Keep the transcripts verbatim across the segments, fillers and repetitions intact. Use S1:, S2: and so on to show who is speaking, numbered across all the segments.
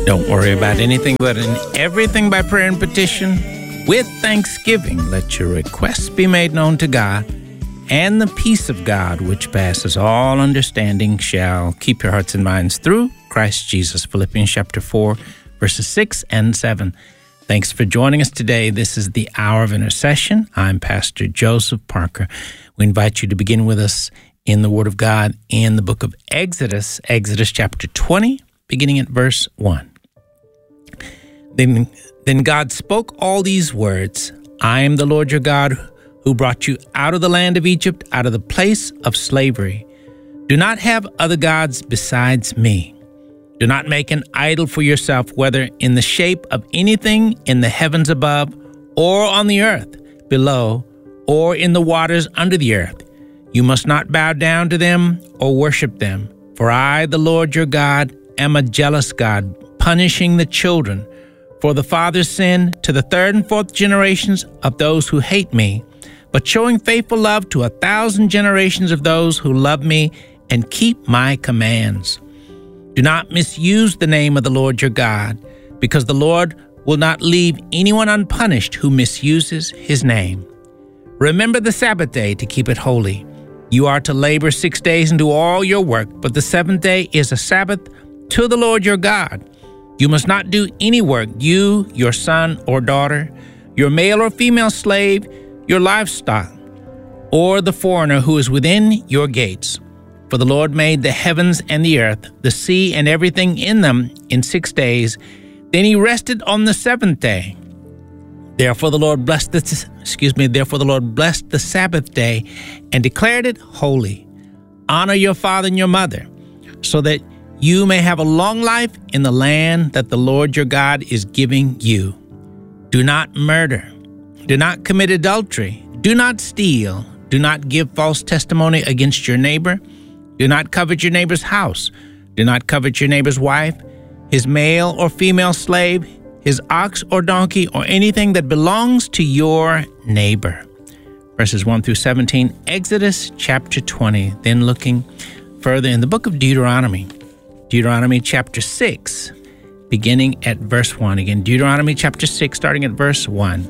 S1: Don't worry about anything, but in everything by prayer and petition, with thanksgiving, let your requests be made known to God, and the peace of God, which passes all understanding, shall keep your hearts and minds through Christ Jesus. Philippians chapter four, verses six and seven. Thanks for joining us today. This is the Hour of Intercession. I'm Pastor Joseph Parker. We invite you to begin with us in the Word of God in the book of Exodus, Exodus chapter twenty, beginning at verse one. Then, then God spoke all these words, I am the Lord your God who brought you out of the land of Egypt, out of the place of slavery. Do not have other gods besides me. Do not make an idol for yourself, whether in the shape of anything in the heavens above, or on the earth below, or in the waters under the earth. You must not bow down to them or worship them. For I, the Lord your God, am a jealous God, punishing the children for the father's sin to the third and fourth generations of those who hate me, but showing faithful love to a thousand generations of those who love me and keep my commands. Do not misuse the name of the Lord your God, because the Lord will not leave anyone unpunished who misuses his name. Remember the Sabbath day to keep it holy. You are to labor six days and do all your work, but the seventh day is a Sabbath to the Lord your God. You must not do any work, you, your son or daughter, your male or female slave, your livestock, or the foreigner who is within your gates. For the Lord made the heavens and the earth, the sea and everything in them in six days. Then he rested on the seventh day. Therefore the Lord blessed the excuse me, therefore the Lord blessed the Sabbath day and declared it holy. Honor your father and your mother, so that you may have a long life in the land that the Lord your God is giving you. Do not murder. Do not commit adultery. Do not steal. Do not give false testimony against your neighbor. Do not covet your neighbor's house. Do not covet your neighbor's wife, his male or female slave, his ox or donkey, or anything that belongs to your neighbor. Verses one through seventeen, Exodus chapter twenty. Then looking further in the book of Deuteronomy, Deuteronomy chapter six, beginning at verse one. Again, Deuteronomy chapter six, starting at verse one.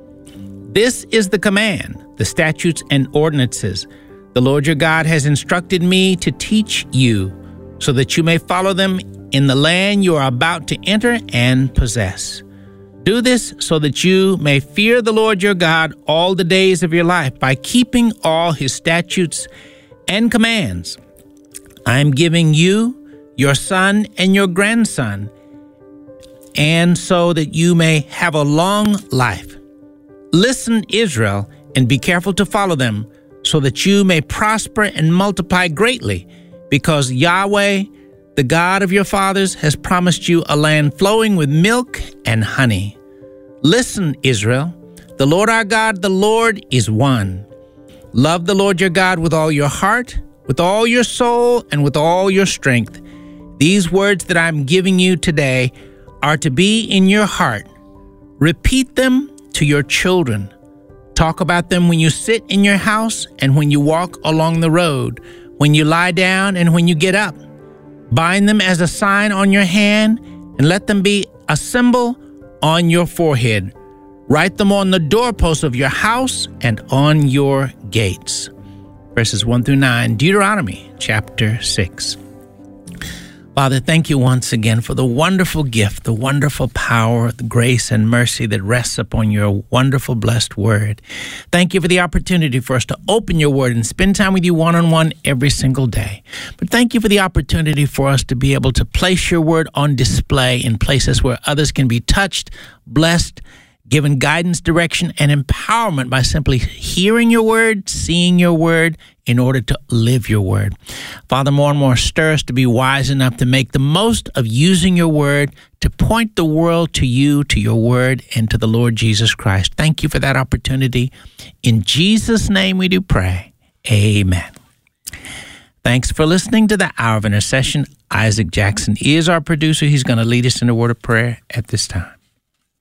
S1: This is the command, the statutes and ordinances the Lord your God has instructed me to teach you, so that you may follow them in the land you are about to enter and possess. Do this so that you may fear the Lord your God all the days of your life, by keeping all his statutes and commands I am giving you, your son and your grandson, and so that you may have a long life. Listen, Israel, and be careful to follow them, so that you may prosper and multiply greatly, because Yahweh, the God of your fathers, has promised you a land flowing with milk and honey. Listen, Israel, the Lord our God, the Lord is one. Love the Lord your God with all your heart, with all your soul, and with all your strength. These words that I'm giving you today are to be in your heart. Repeat them to your children. Talk about them when you sit in your house and when you walk along the road, when you lie down and when you get up. Bind them as a sign on your hand and let them be a symbol on your forehead. Write them on the doorposts of your house and on your gates. Verses one through nine, Deuteronomy chapter six. Father, thank you once again for the wonderful gift, the wonderful power, the grace and mercy that rests upon your wonderful, blessed word. Thank you for the opportunity for us to open your word and spend time with you one-on-one every single day. But thank you for the opportunity for us to be able to place your word on display in places where others can be touched, blessed, given guidance, direction, and empowerment by simply hearing your word, seeing your word, in order to live your word. Father, more and more stir us to be wise enough to make the most of using your word to point the world to you, to your word, and to the Lord Jesus Christ. Thank you for that opportunity. In Jesus' name we do pray. Amen. Thanks for listening to the Hour of Intercession. Isaac Jackson is our producer. He's going to lead us in a word of prayer at this time.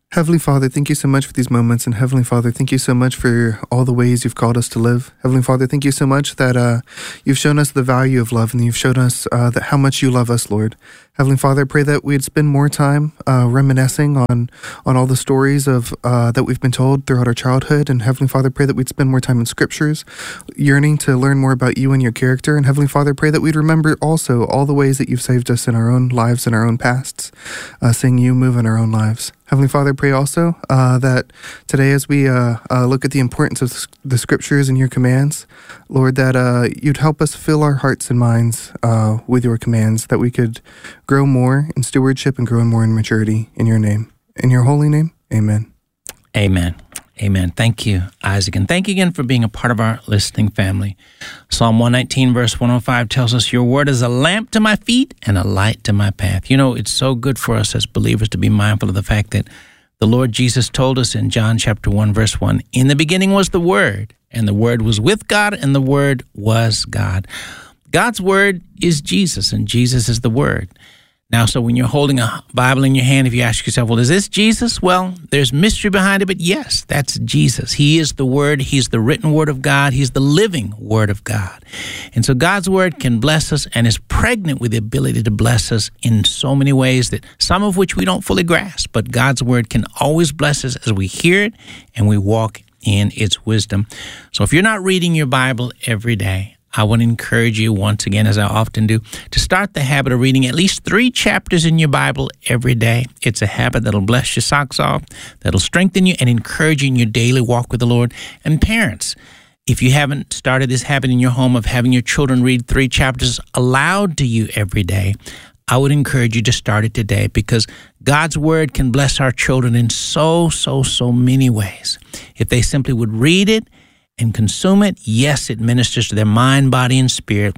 S2: Heavenly Father, thank you so much for these moments. And Heavenly Father, thank you so much for all the ways you've called us to live. Heavenly Father, thank you so much that uh, you've shown us the value of love and you've shown us uh, that how much you love us, Lord. Heavenly Father, I pray that we'd spend more time uh, reminiscing on on all the stories of uh, that we've been told throughout our childhood. And Heavenly Father, pray that we'd spend more time in scriptures, yearning to learn more about you and your character. And Heavenly Father, pray that we'd remember also all the ways that you've saved us in our own lives and our own pasts, uh, seeing you move in our own lives. Heavenly Father, I pray also uh, that today as we uh, uh, look at the importance of the scriptures and your commands, Lord, that uh, you'd help us fill our hearts and minds uh, with your commands, that we could grow more in stewardship and grow more in maturity in your name. In your holy name, amen.
S1: Amen. Amen. Thank you, Isaac. And thank you again for being a part of our listening family. Psalm one nineteen, verse one oh five tells us, your word is a lamp to my feet and a light to my path. You know, it's so good for us as believers to be mindful of the fact that the Lord Jesus told us in John chapter one, verse one, in the beginning was the Word, and the Word was with God, and the Word was God. God's Word is Jesus, and Jesus is the Word. Now, so when you're holding a Bible in your hand, if you ask yourself, well, is this Jesus? Well, there's mystery behind it, but yes, that's Jesus. He is the Word. He's the written Word of God. He's the living Word of God. And so God's Word can bless us and is pregnant with the ability to bless us in so many ways, that some of which we don't fully grasp, but God's Word can always bless us as we hear it and we walk in its wisdom. So if you're not reading your Bible every day, I want to encourage you once again, as I often do, to start the habit of reading at least three chapters in your Bible every day. It's a habit that'll bless your socks off, that'll strengthen you and encourage you in your daily walk with the Lord. And parents, if you haven't started this habit in your home of having your children read three chapters aloud to you every day, I would encourage you to start it today, because God's Word can bless our children in so, so, so many ways. If they simply would read it and consume it, yes, it ministers to their mind, body, and spirit,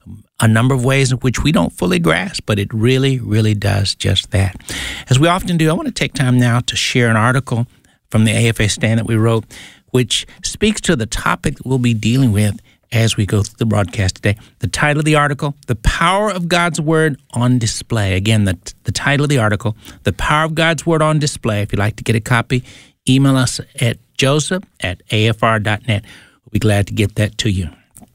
S1: a number of ways in which we don't fully grasp, but it really, really does just that. As we often do, I want to take time now to share an article from the A F A stand that we wrote, which speaks to the topic that we'll be dealing with as we go through the broadcast today. The title of the article, The Power of God's Word on Display. Again, the, the title of the article, The Power of God's Word on Display. If you'd like to get a copy, email us at joseph at a f r dot net. We'll be glad to get that to you.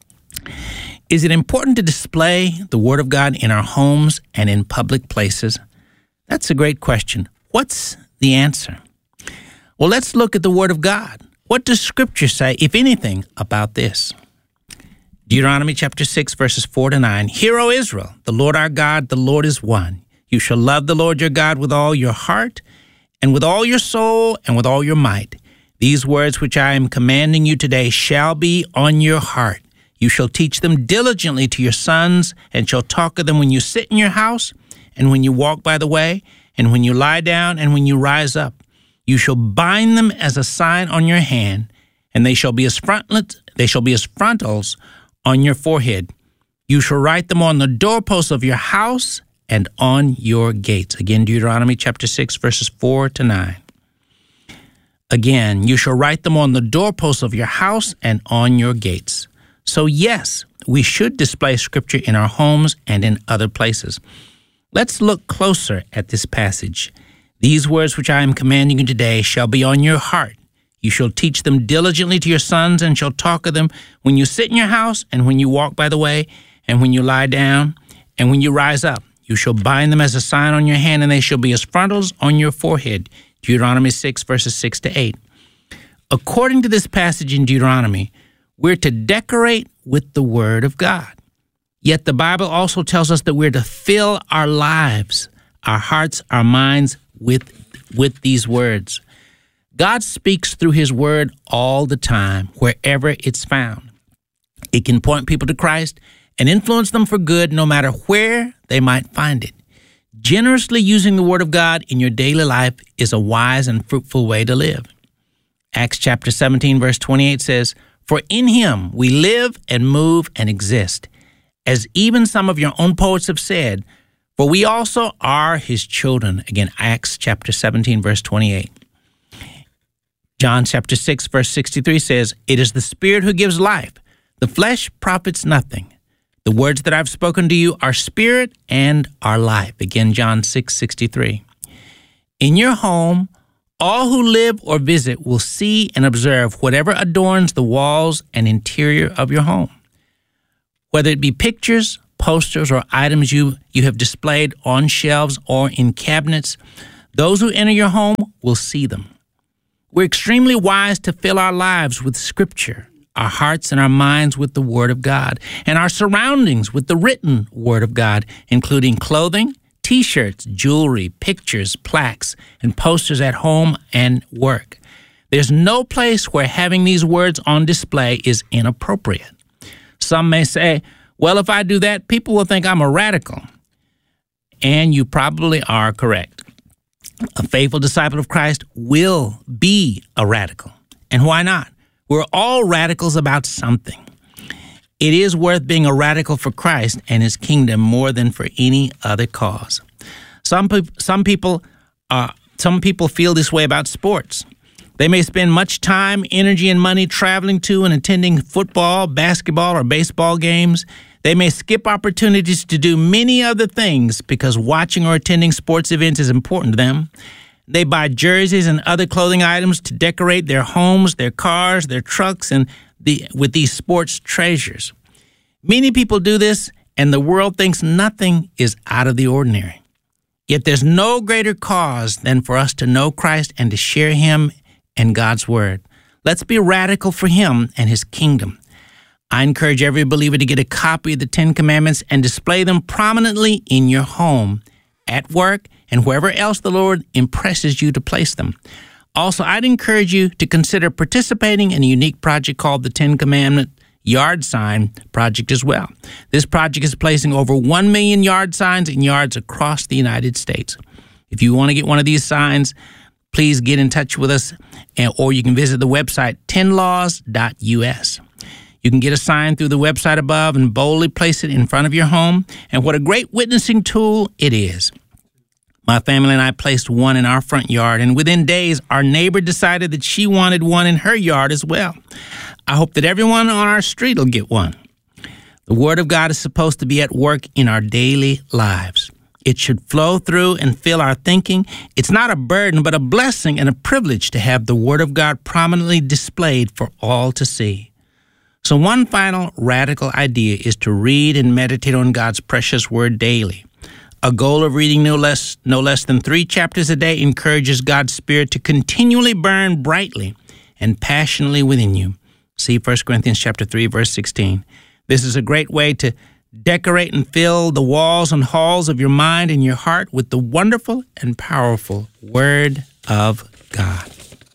S1: Is it important to display the Word of God in our homes and in public places? That's a great question. What's the answer? Well, let's look at the Word of God. What does Scripture say, if anything, about this? Deuteronomy chapter six, verses four to nine. Hear, O Israel, the Lord our God, the Lord is one. You shall love the Lord your God with all your heart, and with all your soul, and with all your might. These words which I am commanding you today shall be on your heart. You shall teach them diligently to your sons, and shall talk of them when you sit in your house, and when you walk by the way, and when you lie down, and when you rise up. You shall bind them as a sign on your hand, and they shall be as frontlets, they shall be as frontals on your forehead. You shall write them on the doorposts of your house and on your gates. Again, Deuteronomy chapter six, verses four to nine. Again, you shall write them on the doorposts of your house and on your gates. So yes, we should display Scripture in our homes and in other places. Let's look closer at this passage. These words which I am commanding you today shall be on your heart. You shall teach them diligently to your sons, and shall talk of them when you sit in your house, and when you walk by the way, and when you lie down, and when you rise up. You shall bind them as a sign on your hand, and they shall be as frontals on your forehead. Deuteronomy six, verses six to eight. According to this passage in Deuteronomy, we're to decorate with the Word of God. Yet the Bible also tells us that we're to fill our lives, our hearts, our minds with, with these words. God speaks through His Word all the time, wherever it's found. It can point people to Christ and influence them for good, no matter where they might find it. Generously using the Word of God in your daily life is a wise and fruitful way to live. Acts chapter seventeen, verse twenty-eight says, For in Him we live and move and exist, as even some of your own poets have said, for we also are His children. Again, Acts chapter seventeen, verse twenty-eight. John chapter six, verse sixty-three says, It is the Spirit who gives life. The flesh profits nothing. The words that I've spoken to you are spirit and are life. Again, John six, sixty-three. In your home, All who live or visit will see and observe whatever adorns the walls and interior of your home. Whether it be pictures, posters, or items you, you have displayed on shelves or in cabinets, those who enter your home will see them. We're extremely wise to fill our lives with Scripture, our hearts and our minds with the Word of God, and our surroundings with the written Word of God, including clothing, T-shirts, jewelry, pictures, plaques, and posters at home and work. There's no place where having these words on display is inappropriate. Some may say, well, if I do that, people will think I'm a radical. And you probably are correct. A faithful disciple of Christ will be a radical. And why not? We're all radicals about something. It is worth being a radical for Christ and His kingdom more than for any other cause. Some, pe- some people uh, some people feel this way about sports. They may spend much time, energy, and money traveling to and attending football, basketball, or baseball games. They may skip opportunities to do many other things because watching or attending sports events is important to them. They buy jerseys and other clothing items to decorate their homes, their cars, their trucks, and the, with these sports treasures. Many people do this, and the world thinks nothing is out of the ordinary. Yet there's no greater cause than for us to know Christ and to share Him and God's Word. Let's be radical for Him and His kingdom. I encourage every believer to get a copy of the Ten Commandments and display them prominently in your home, at work, and wherever else the Lord impresses you to place them. Also, I'd encourage you to consider participating in a unique project called the Ten Commandment Yard Sign Project as well. This project is placing over one million yard signs in yards across the United States. If you want to get one of these signs, please get in touch with us, or you can visit the website ten laws dot U S. You can get a sign through the website above and boldly place it in front of your home. And what a great witnessing tool it is. My family and I placed one in our front yard, and within days, our neighbor decided that she wanted one in her yard as well. I hope that everyone on our street will get one. The Word of God is supposed to be at work in our daily lives. It should flow through and fill our thinking. It's not a burden, but a blessing and a privilege to have the Word of God prominently displayed for all to see. So one final radical idea is to read and meditate on God's precious Word daily. A goal of reading no less, no less than three chapters a day encourages God's Spirit to continually burn brightly and passionately within you. See First Corinthians chapter three, verse sixteen. This is a great way to decorate and fill the walls and halls of your mind and your heart with the wonderful and powerful Word of God.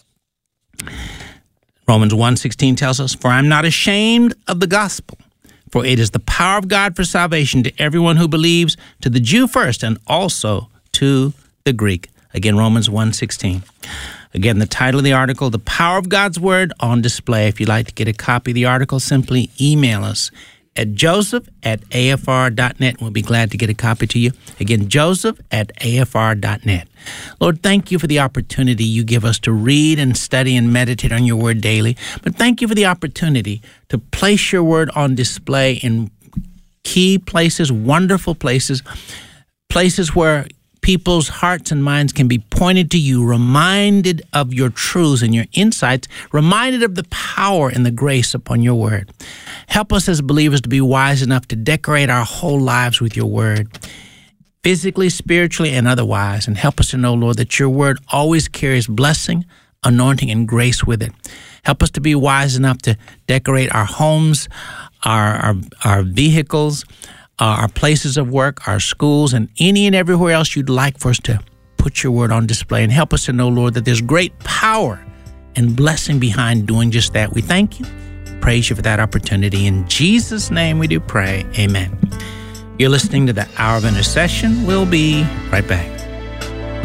S1: Romans one sixteen tells us, "For I am not ashamed of the gospel, for it is the power of God for salvation to everyone who believes, to the Jew first and also to the Greek." Again, Romans one sixteen. Again, the title of the article, "The Power of God's Word on Display." If you'd like to get a copy of the article, simply email us at joseph at a f r dot net. We'll be glad to get a copy to you. Again, joseph at a f r dot net. Lord, thank you for the opportunity you give us to read and study and meditate on your Word daily. But thank you for the opportunity to place your Word on display in key places, wonderful places, places where people's hearts and minds can be pointed to you, reminded of your truths and your insights, reminded of the power and the grace upon your Word. Help us as believers to be wise enough to decorate our whole lives with your Word, physically, spiritually, and otherwise. And help us to know, Lord, that your Word always carries blessing, anointing, and grace with it. Help us to be wise enough to decorate our homes, our, our, our vehicles, our places of work, our schools, and any and everywhere else you'd like for us to put your Word on display. And help us to know, Lord, that there's great power and blessing behind doing just that. We thank you, praise you for that opportunity. In Jesus' name we do pray, amen. You're listening to the Hour of Intercession. We'll be right back.